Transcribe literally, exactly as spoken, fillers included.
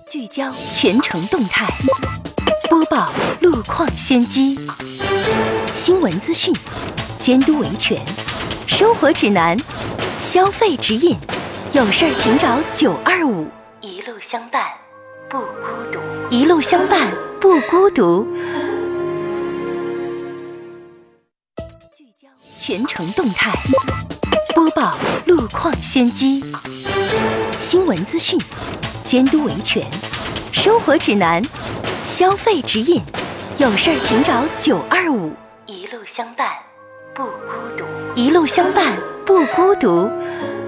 聚焦全程动态，播报路况先机，新闻资讯，监督维权，生活指南，消费指引，有事儿请找九二五，一路相伴不孤独，一路相伴不孤独。聚焦全程动态，播报路况先机，新闻资讯，监督维权，生活指南，消费指引，有事儿请找九二五，一路相伴不孤独，一路相伴不孤独。